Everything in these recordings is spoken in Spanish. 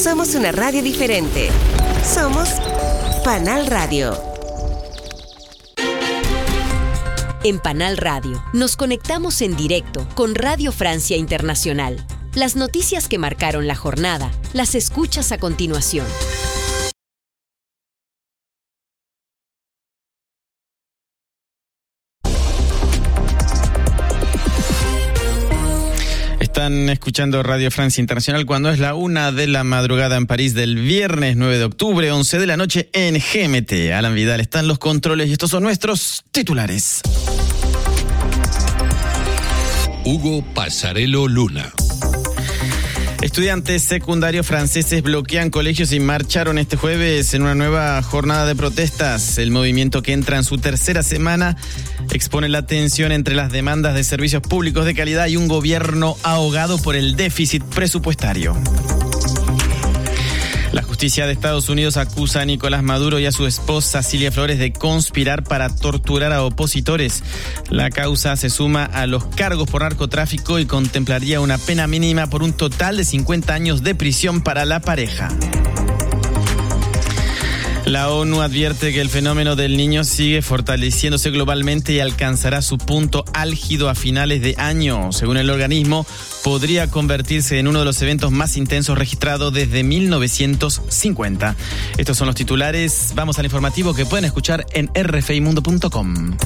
Somos una radio diferente. Somos Panal Radio. En Panal Radio nos conectamos en directo con Radio Francia Internacional. Las noticias que marcaron la jornada las escuchas a continuación. Están escuchando Radio Francia Internacional cuando es la 1 de la madrugada en París del viernes 9 de octubre, 11 de la noche en GMT. Alan Vidal está en los controles y estos son nuestros titulares. Hugo Pasarello Luna. Estudiantes secundarios franceses bloquean colegios y marcharon este jueves en una nueva jornada de protestas. El movimiento, que entra en su tercera semana, expone la tensión entre las demandas de servicios públicos de calidad y un gobierno ahogado por el déficit presupuestario. La justicia de Estados Unidos acusa a Nicolás Maduro y a su esposa Cilia Flores de conspirar para torturar a opositores. La causa se suma a los cargos por narcotráfico y contemplaría una pena mínima por un total de 50 años de prisión para la pareja. La ONU advierte que el fenómeno del Niño sigue fortaleciéndose globalmente y alcanzará su punto álgido a finales de año. Según el organismo, podría convertirse en uno de los eventos más intensos registrados desde 1950. Estos son los titulares. Vamos al informativo que pueden escuchar en rfimundo.com.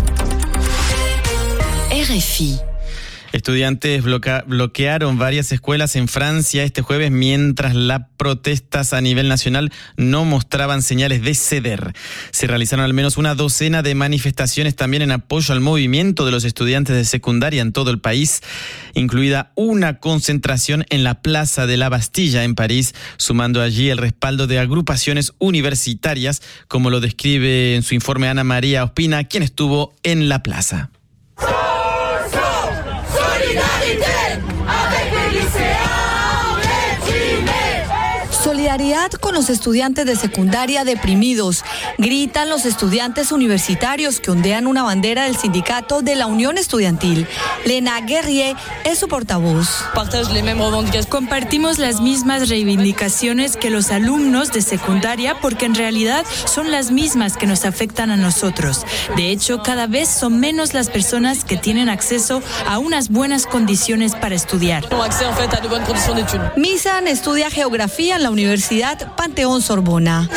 RFI. Estudiantes bloquearon varias escuelas en Francia este jueves mientras las protestas a nivel nacional no mostraban señales de ceder. Se realizaron al menos una docena de manifestaciones también en apoyo al movimiento de los estudiantes de secundaria en todo el país, incluida una concentración en la Plaza de la Bastilla en París, sumando allí el respaldo de agrupaciones universitarias, como lo describe en su informe Ana María Ospina, quien estuvo en la plaza. Solidaridad con los estudiantes de secundaria deprimidos, gritan los estudiantes universitarios que ondean una bandera del sindicato de la Unión Estudiantil. Lena Guerrier es su portavoz. Compartimos las mismas reivindicaciones que los alumnos de secundaria porque en realidad son las mismas que nos afectan a nosotros. De hecho, cada vez son menos las personas que tienen acceso a unas buenas condiciones para estudiar. Misan estudia geografía en la Universidad Panteón Sorbona.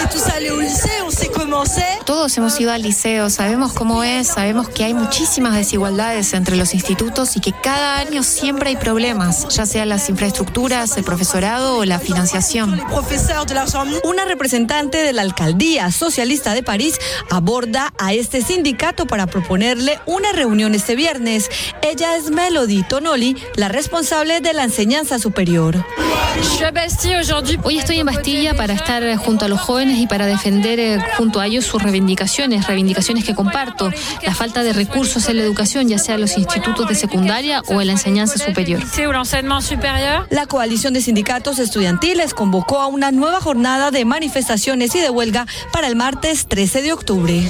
Todos hemos ido al liceo, sabemos cómo es, sabemos que hay muchísimas desigualdades entre los institutos y que cada año siempre hay problemas, ya sea las infraestructuras, el profesorado o la financiación. Una representante de la alcaldía socialista de París aborda a este sindicato para proponerle una reunión este viernes. Ella es Melody Tonoli, la responsable de la enseñanza superior. Hoy estoy en Bastilla para estar junto a los jóvenes y para defender junto a ellos sus reivindicaciones que comparto, la falta de recursos en la educación, ya sea en los institutos de secundaria o en la enseñanza superior. La coalición de sindicatos estudiantiles convocó a una nueva jornada de manifestaciones y de huelga para el martes 13 de octubre.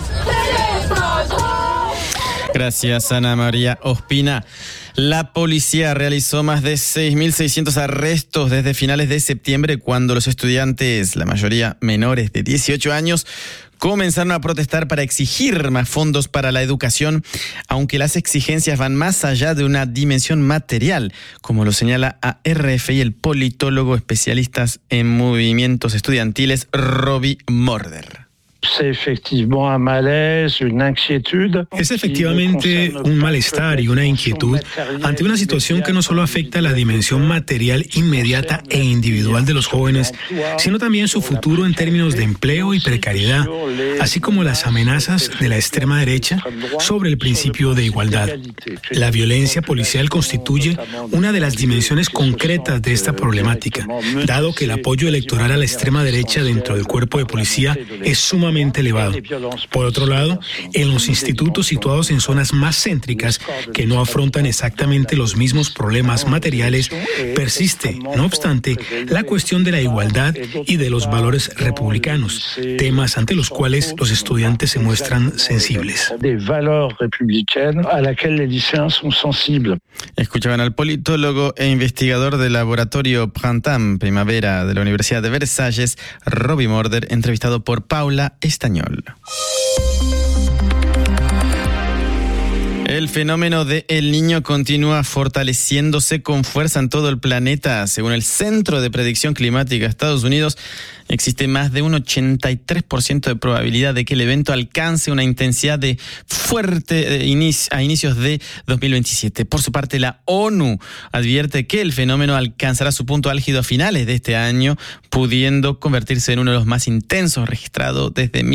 Gracias, Ana María Ospina. La policía realizó más de 6.600 arrestos desde finales de septiembre, cuando los estudiantes, la mayoría menores de 18 años, comenzaron a protestar para exigir más fondos para la educación, aunque las exigencias van más allá de una dimensión material, como lo señala a RFI el politólogo especialista en movimientos estudiantiles Robbie Morder. Es efectivamente un malestar y una inquietud ante una situación que no solo afecta la dimensión material inmediata e individual de los jóvenes, sino también su futuro en términos de empleo y precariedad, así como las amenazas de la extrema derecha sobre el principio de igualdad. La violencia policial constituye una de las dimensiones concretas de esta problemática, dado que el apoyo electoral a la extrema derecha dentro del cuerpo de policía es sumamente sumamente elevado. Por otro lado, en los institutos situados en zonas más céntricas que no afrontan exactamente los mismos problemas materiales, persiste, no obstante, la cuestión de la igualdad y de los valores republicanos, temas ante los cuales los estudiantes se muestran sensibles. Escuchaban al politólogo e investigador del laboratorio Printemps, Primavera, de la Universidad de Versalles, Robbie Morder, entrevistado por Paula Estañol. El fenómeno de El Niño continúa fortaleciéndose con fuerza en todo el planeta. Según el Centro de Predicción Climática de Estados Unidos, existe más de un 83% de probabilidad de que el evento alcance una intensidad de fuerte a inicios de 2027. Por su parte, la ONU advierte que el fenómeno alcanzará su punto álgido a finales de este año, pudiendo convertirse en uno de los más intensos registrados desde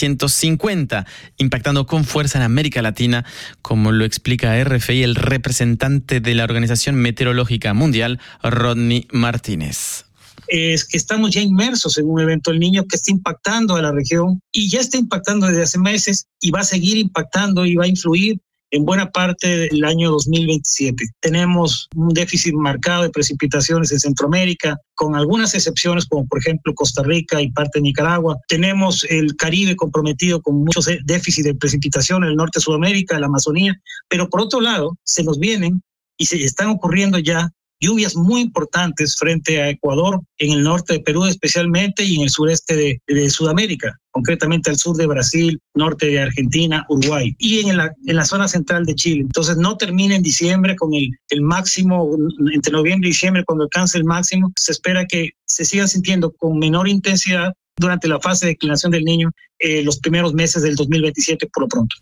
1950, impactando con fuerza en América Latina, como lo explica a RFI el representante de la Organización Meteorológica Mundial, Rodney Martínez. Es que estamos ya inmersos en un evento El Niño que está impactando a la región y ya está impactando desde hace meses y va a seguir impactando y va a influir en buena parte del año 2027. Tenemos un déficit marcado de precipitaciones en Centroamérica, con algunas excepciones como por ejemplo Costa Rica y parte de Nicaragua. Tenemos el Caribe comprometido con muchos déficits de precipitación en el norte de Sudamérica, la Amazonía, pero por otro lado se nos vienen y se están ocurriendo ya lluvias muy importantes frente a Ecuador, en el norte de Perú especialmente y en el sureste de Sudamérica, concretamente al sur de Brasil, norte de Argentina, Uruguay y en la zona central de Chile. Entonces no termina en diciembre con el máximo, entre noviembre y diciembre cuando alcance el máximo. Se espera que se sigan sintiendo con menor intensidad durante la fase de declinación del Niño los primeros meses del 2027 por lo pronto.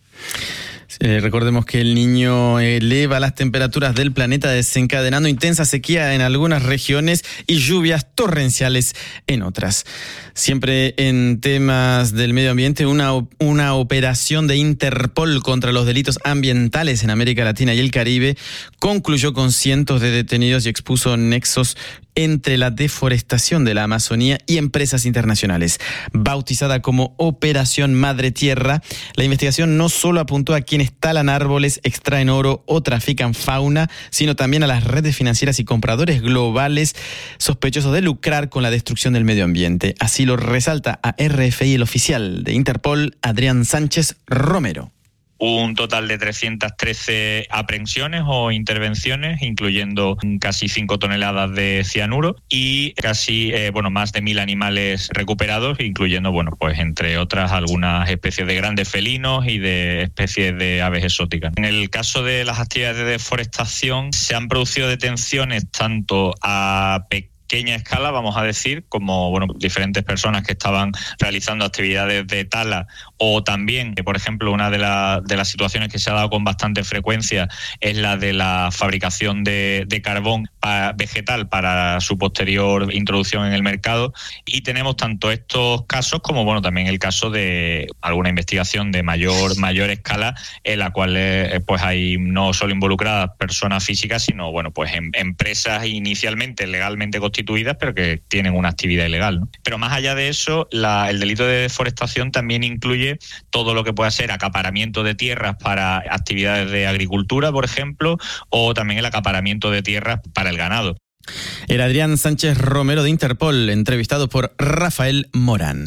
Recordemos que El Niño eleva las temperaturas del planeta, desencadenando intensa sequía en algunas regiones y lluvias torrenciales en otras. Siempre en temas del medio ambiente, una operación de Interpol contra los delitos ambientales en América Latina y el Caribe concluyó con cientos de detenidos y expuso nexos entre la deforestación de la Amazonía y empresas internacionales. Bautizada como Operación Madre Tierra, la investigación no solo apuntó a quienes talan árboles, extraen oro o trafican fauna, sino también a las redes financieras y compradores globales sospechosos de lucrar con la destrucción del medio ambiente. Así lo resalta a RFI el oficial de Interpol, Adrián Sánchez Romero. Un total de 313 aprehensiones o intervenciones, incluyendo casi 5 toneladas de cianuro y casi más de 1.000 animales recuperados, incluyendo pues entre otras algunas especies de grandes felinos y de especies de aves exóticas. En el caso de las actividades de deforestación, se han producido detenciones tanto a pequeña escala, vamos a decir, como diferentes personas que estaban realizando actividades de tala, o también, por ejemplo, una de las situaciones que se ha dado con bastante frecuencia es la de la fabricación de carbón vegetal para su posterior introducción en el mercado. Y tenemos tanto estos casos como también el caso de alguna investigación de mayor escala, en la cual pues hay no solo involucradas personas físicas, sino empresas inicialmente legalmente constituidas, pero que tienen una actividad ilegal, ¿no? Pero más allá de eso, el delito de deforestación también incluye todo lo que pueda ser acaparamiento de tierras para actividades de agricultura, por ejemplo, o también el acaparamiento de tierras para el ganado. El Adrián Sánchez Romero de Interpol, entrevistado por Rafael Morán.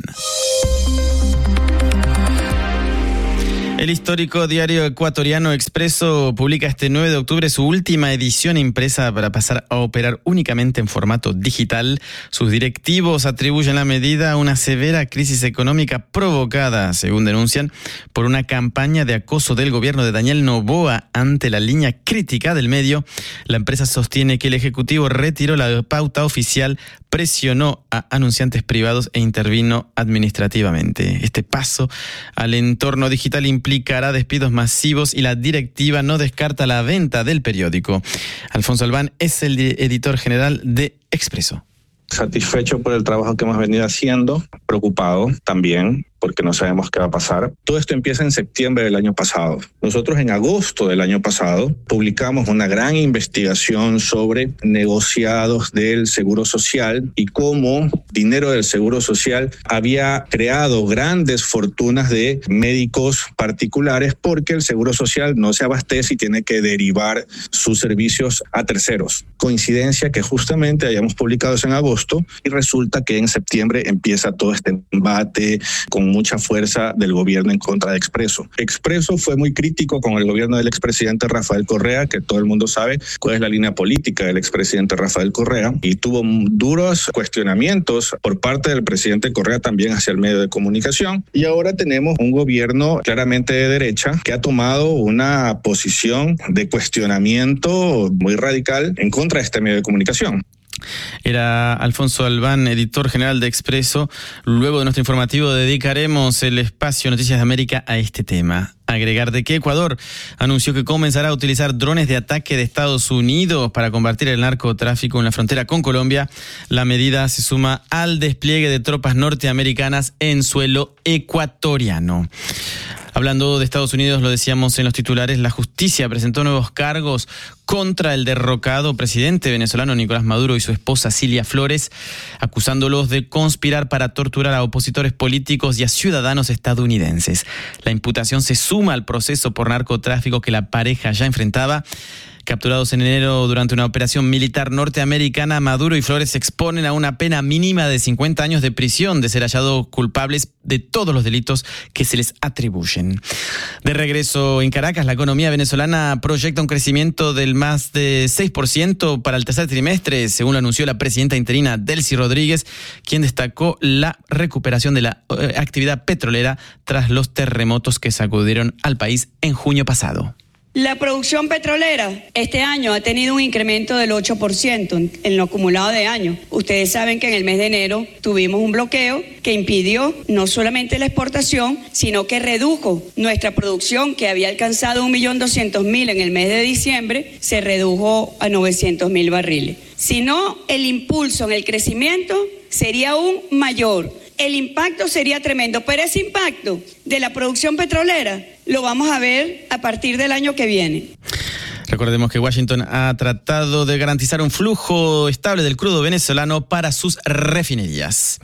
El histórico diario ecuatoriano Expreso publica este 9 de octubre su última edición impresa para pasar a operar únicamente en formato digital. Sus directivos atribuyen la medida a una severa crisis económica provocada, según denuncian, por una campaña de acoso del gobierno de Daniel Noboa ante la línea crítica del medio. La empresa sostiene que el Ejecutivo retiró la pauta oficial, presionó a anunciantes privados e intervino administrativamente. Este paso al entorno digital implicará despidos masivos y la directiva no descarta la venta del periódico. Alfonso Albán es el editor general de Expreso. Satisfecho por el trabajo que hemos venido haciendo, preocupado también porque no sabemos qué va a pasar. Todo esto empieza en septiembre del año pasado. Nosotros en agosto del año pasado publicamos una gran investigación sobre negociados del Seguro Social y cómo dinero del Seguro Social había creado grandes fortunas de médicos particulares porque el Seguro Social no se abastece y tiene que derivar sus servicios a terceros. Coincidencia que justamente hayamos publicado eso en agosto y resulta que en septiembre empieza todo este embate con mucha fuerza del gobierno en contra de Expreso. Expreso fue muy crítico con el gobierno del expresidente Rafael Correa, que todo el mundo sabe cuál es la línea política del expresidente Rafael Correa, y tuvo duros cuestionamientos por parte del presidente Correa también hacia el medio de comunicación. Y ahora tenemos un gobierno claramente de derecha que ha tomado una posición de cuestionamiento muy radical en contra de este medio de comunicación. Era Alfonso Albán, editor general de Expreso. Luego de nuestro informativo dedicaremos el espacio Noticias de América a este tema. Agregar de que Ecuador anunció que comenzará a utilizar drones de ataque de Estados Unidos para combatir el narcotráfico en la frontera con Colombia. La medida se suma al despliegue de tropas norteamericanas en suelo ecuatoriano. Hablando de Estados Unidos, lo decíamos en los titulares, la justicia presentó nuevos cargos contra el derrocado presidente venezolano Nicolás Maduro y su esposa Cilia Flores, acusándolos de conspirar para torturar a opositores políticos y a ciudadanos estadounidenses. La imputación se suma al proceso por narcotráfico que la pareja ya enfrentaba. Capturados en enero durante una operación militar norteamericana, Maduro y Flores se exponen a una pena mínima de 50 años de prisión de ser hallados culpables de todos los delitos que se les atribuyen. De regreso en Caracas, la economía venezolana proyecta un crecimiento del más de 6% para el tercer trimestre, según lo anunció la presidenta interina Delcy Rodríguez, quien destacó la recuperación de la actividad petrolera tras los terremotos que sacudieron al país en junio pasado. La producción petrolera este año ha tenido un incremento del 8% en lo acumulado de año. Ustedes saben que en el mes de enero tuvimos un bloqueo que impidió no solamente la exportación, sino que redujo nuestra producción, que había alcanzado 1.200.000 en el mes de diciembre, se redujo a 900.000 barriles. Si no, el impulso en el crecimiento sería aún mayor. El impacto sería tremendo, pero ese impacto de la producción petrolera lo vamos a ver a partir del año que viene. Recordemos que Washington ha tratado de garantizar un flujo estable del crudo venezolano para sus refinerías.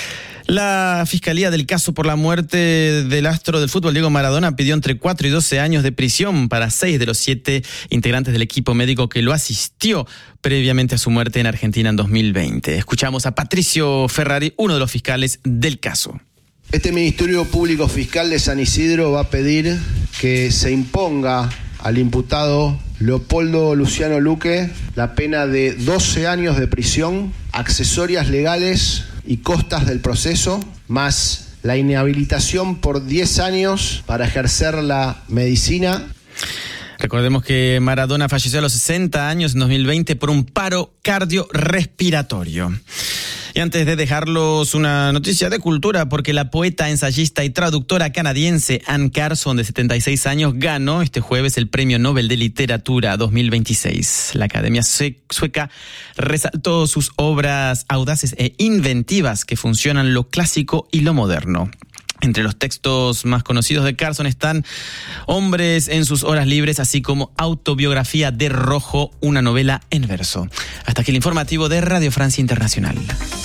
La Fiscalía del caso por la muerte del astro del fútbol Diego Maradona pidió entre 4 y 12 años de prisión para 6 de los 7 integrantes del equipo médico que lo asistió previamente a su muerte en Argentina en 2020. Escuchamos a Patricio Ferrari, uno de los fiscales del caso. Este Ministerio Público Fiscal de San Isidro va a pedir que se imponga al imputado Leopoldo Luciano Luque la pena de 12 años de prisión, accesorias legales y costas del proceso, más la inhabilitación por 10 años para ejercer la medicina. Recordemos que Maradona falleció a los 60 años en 2020 por un paro cardiorrespiratorio. Y antes de dejarlos, una noticia de cultura, porque la poeta, ensayista y traductora canadiense Anne Carson, de 76 años, ganó este jueves el Premio Nobel de Literatura 2026. La Academia Sueca resaltó sus obras audaces e inventivas que funcionan lo clásico y lo moderno. Entre los textos más conocidos de Carson están Hombres en sus horas libres, así como Autobiografía de Rojo, una novela en verso. Hasta aquí el informativo de Radio Francia Internacional.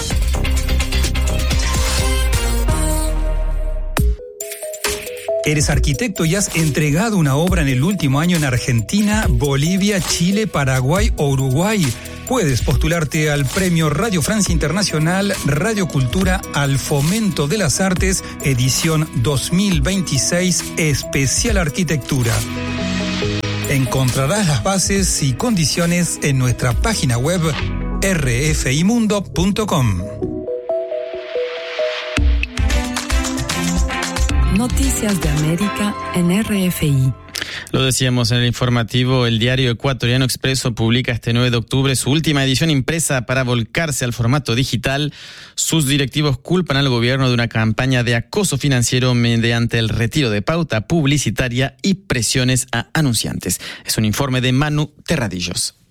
¿Eres arquitecto y has entregado una obra en el último año en Argentina, Bolivia, Chile, Paraguay o Uruguay? Puedes postularte al Premio Radio Francia Internacional Radio Cultura al Fomento de las Artes, edición 2026, especial Arquitectura. Encontrarás las bases y condiciones en nuestra página web rfimundo.com. Noticias de América en RFI. Lo decíamos en el informativo, el diario ecuatoriano Expreso publica este 9 de octubre su última edición impresa para volcarse al formato digital. Sus directivos culpan al gobierno de una campaña de acoso financiero mediante el retiro de pauta publicitaria y presiones a anunciantes. Es un informe de Manu Terradillos.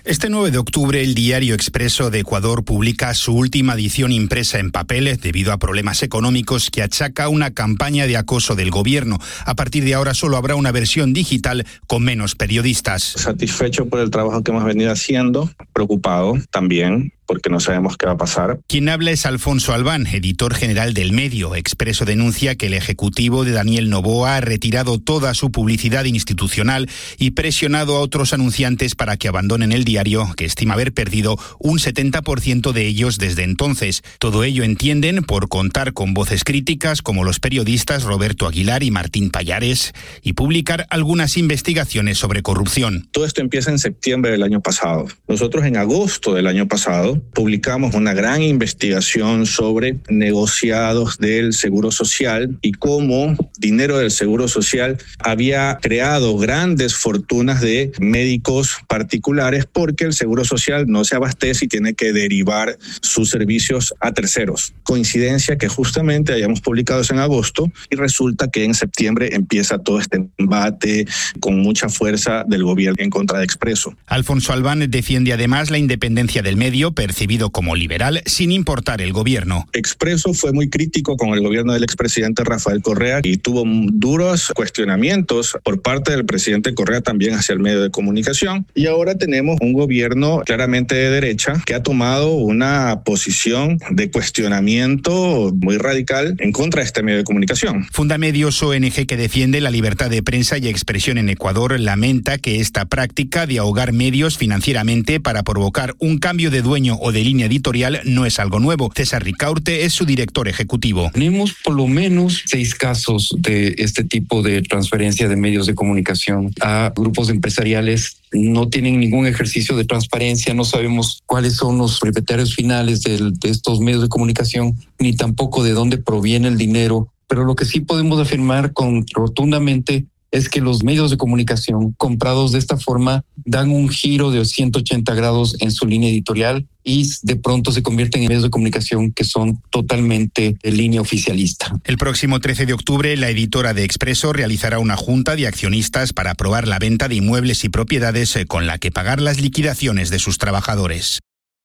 Este 9 de octubre, el diario Expreso de Ecuador publica su última edición impresa en papel debido a problemas económicos que achaca una campaña de acoso del gobierno. A partir de ahora solo habrá una versión digital con menos periodistas. Satisfecho por el trabajo que hemos venido haciendo, preocupado también, porque no sabemos qué va a pasar. Quien habla es Alfonso Albán, editor general del medio. Expreso denuncia que el ejecutivo de Daniel Noboa ha retirado toda su publicidad institucional y presionado a otros anunciantes para que abandonen el diario, que estima haber perdido un 70% de ellos desde entonces. Todo ello, entienden, por contar con voces críticas como los periodistas Roberto Aguilar y Martín Pallares y publicar algunas investigaciones sobre corrupción. Todo esto empieza en septiembre del año pasado. Nosotros en agosto del año pasado publicamos una gran investigación sobre negociados del Seguro Social y cómo dinero del Seguro Social había creado grandes fortunas de médicos particulares porque el Seguro Social no se abastece y tiene que derivar sus servicios a terceros. Coincidencia que justamente hayamos publicado eso en agosto y resulta que en septiembre empieza todo este embate con mucha fuerza del gobierno en contra de Expreso. Alfonso Albán defiende además la independencia del medio, percibido como liberal, sin importar el gobierno. Expreso fue muy crítico con el gobierno del expresidente Rafael Correa y tuvo duros cuestionamientos por parte del presidente Correa también hacia el medio de comunicación. Y ahora tenemos un gobierno claramente de derecha que ha tomado una posición de cuestionamiento muy radical en contra de este medio de comunicación. Fundamedios, ONG que defiende la libertad de prensa y expresión en Ecuador, lamenta que esta práctica de ahogar medios financieramente para provocar un cambio de dueño o de línea editorial no es algo nuevo. César Ricaurte es su director ejecutivo. Tenemos por lo menos 6 casos de este tipo de transferencia de medios de comunicación a grupos empresariales. No tienen ningún ejercicio de transparencia, no sabemos cuáles son los propietarios finales de estos medios de comunicación, ni tampoco de dónde proviene el dinero. Pero lo que sí podemos afirmar rotundamente es que los medios de comunicación comprados de esta forma dan un giro de 180 grados en su línea editorial y de pronto se convierten en medios de comunicación que son totalmente de línea oficialista. El próximo 13 de octubre, la editora de Expreso realizará una junta de accionistas para aprobar la venta de inmuebles y propiedades con la que pagar las liquidaciones de sus trabajadores.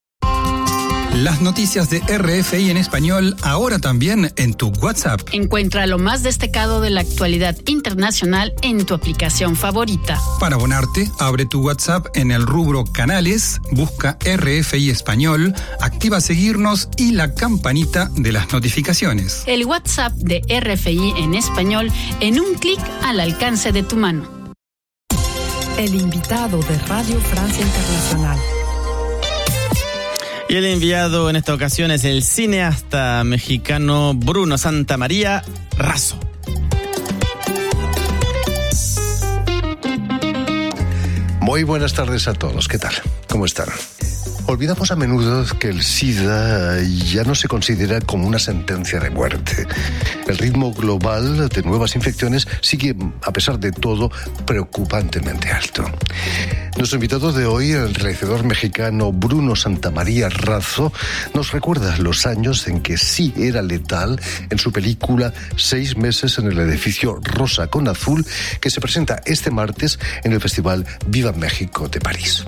Las noticias de RFI en español ahora también en tu WhatsApp. Encuentra lo más destacado de la actualidad internacional en tu aplicación favorita. Para abonarte, abre tu WhatsApp en el rubro Canales, busca RFI Español, activa seguirnos y la campanita de las notificaciones. El WhatsApp de RFI en español en un clic al alcance de tu mano. El invitado de Radio Francia Internacional. Y el enviado en esta ocasión es el cineasta mexicano Bruno Santamaría Razo. Muy buenas tardes a todos. ¿Qué tal? ¿Cómo están? Olvidamos a menudo que el SIDA ya no se considera como una sentencia de muerte. El ritmo global de nuevas infecciones sigue, a pesar de todo, preocupantemente alto. Nuestro invitado de hoy, el realizador mexicano Bruno Santamaría Razo, nos recuerda los años en que sí era letal en su película 6 meses en el edificio Rosa con Azul, que se presenta este martes en el Festival Viva México de París.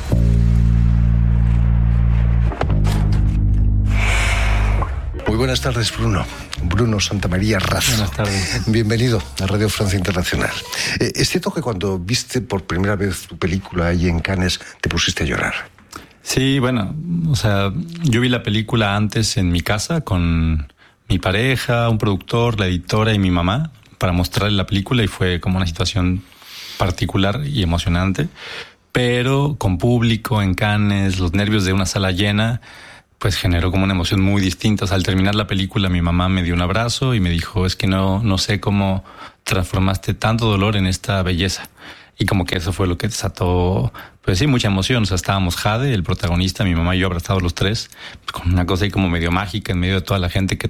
Muy buenas tardes, Bruno. Bruno Santamaría Razo. Buenas tardes. Bienvenido a Radio Francia Internacional. ¿Es cierto que cuando viste por primera vez tu película ahí en Cannes te pusiste a llorar? Sí, bueno, o sea, yo vi la película antes en mi casa con mi pareja, un productor, la editora y mi mamá para mostrarle la película y fue como una situación particular y emocionante, pero con público en Cannes, los nervios de una sala llena, pues generó como una emoción muy distinta. O sea, al terminar la película mi mamá me dio un abrazo y me dijo, es que no sé cómo transformaste tanto dolor en esta belleza. Y como que eso fue lo que desató, pues sí, mucha emoción. O sea, estábamos Jade, el protagonista, mi mamá y yo abrazados los tres, pues con una cosa ahí como medio mágica en medio de toda la gente que